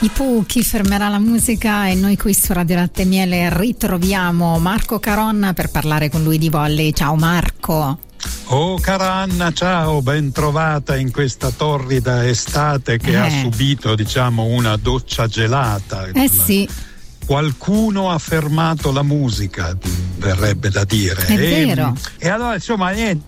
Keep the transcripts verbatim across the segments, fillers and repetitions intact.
I Pooh, chi fermerà la musica, e noi qui su Radio Latte e Miele ritroviamo Marco Caronna per parlare con lui di volley. Ciao Marco. Oh cara Anna, ciao, ben trovata in questa torrida estate che eh. ha subito, diciamo, una doccia gelata. Eh sì. Qualcuno ha fermato la musica, verrebbe da dire. È e, vero. E allora, insomma, niente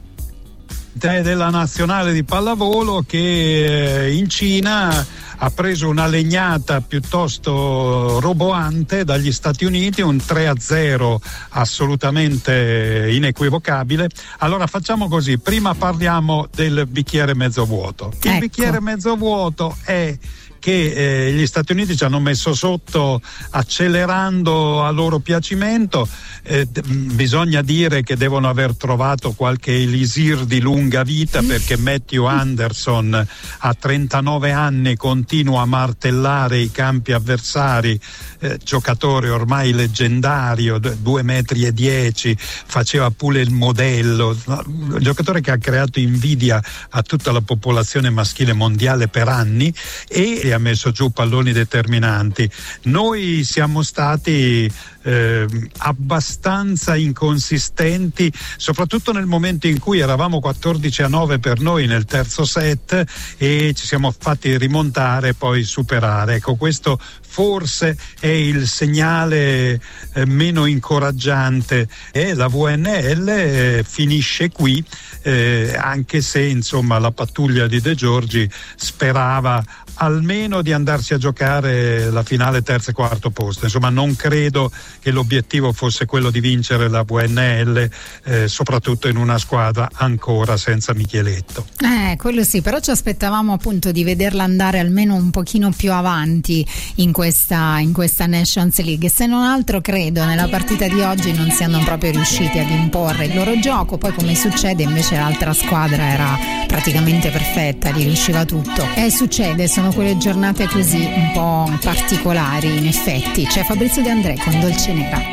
della nazionale di pallavolo che in Cina ha preso una legnata piuttosto roboante dagli Stati Uniti, un tre a zero assolutamente inequivocabile. Allora facciamo così, prima parliamo del bicchiere mezzo vuoto. Il ecco. bicchiere mezzo vuoto è che eh, gli Stati Uniti ci hanno messo sotto accelerando a loro piacimento. Eh, d- bisogna dire che devono aver trovato qualche elisir di lunga vita, perché Matthew Anderson a trentanove anni continua a martellare i campi avversari, eh, giocatore ormai leggendario, due metri e dieci, faceva pure il modello, un giocatore che ha creato invidia a tutta la popolazione maschile mondiale per anni e ha messo giù palloni determinanti. Noi siamo stati eh, abbastanza inconsistenti, soprattutto nel momento in cui eravamo quattordici a nove per noi nel terzo set e ci siamo fatti rimontare e poi superare. Ecco, questo forse è il segnale eh, meno incoraggiante, e la V N L eh, finisce qui, eh, anche se insomma la pattuglia di De Giorgi sperava almeno di andarsi a giocare la finale terzo e quarto posto. Insomma, non credo che l'obiettivo fosse quello di vincere la V N L, eh, soprattutto in una squadra ancora senza Micheletto. Eh, quello sì, però ci aspettavamo appunto di vederla andare almeno un pochino più avanti in questa, in questa Nations League, e se non altro credo nella partita di oggi non siano proprio riusciti ad imporre il loro gioco. Poi, come succede, invece l'altra squadra era praticamente perfetta, gli riusciva tutto. E succede, sono quelle giornate così un po' particolari in effetti. C'è Fabrizio De André con Dolce Nera.